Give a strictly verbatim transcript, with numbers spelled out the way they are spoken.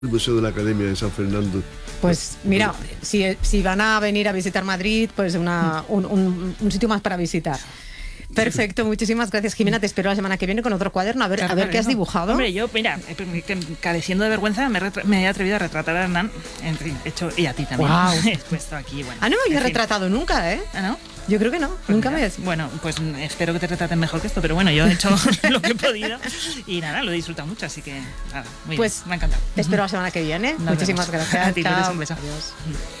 el Museo de la Academia de San Fernando. Pues mira, si, si van a venir a visitar Madrid, pues una, un, un, un sitio más para visitar. Perfecto, muchísimas gracias, Jimena. Te espero la semana que viene con otro cuadierno. A ver, Claro, a ver claro, qué has no. dibujado. Hombre, yo, mira, careciendo de vergüenza, me, retra- me he atrevido a retratar a Hernán. En fin, he hecho, y a ti también. Guau. He puesto aquí, bueno. Ah, no me había en fin. retratado nunca, ¿eh? ¿Ah, no? Yo creo que no, Pues nunca mira, me... Bueno, pues espero que te retraten mejor que esto, pero bueno, yo he hecho lo que he podido y nada, lo he disfrutado mucho, así que nada, muy Pues bien, me ha encantado. Te espero la semana que viene. Nos Muchísimas vemos. gracias. A ti, Lourdes, Chao. un beso. Adiós.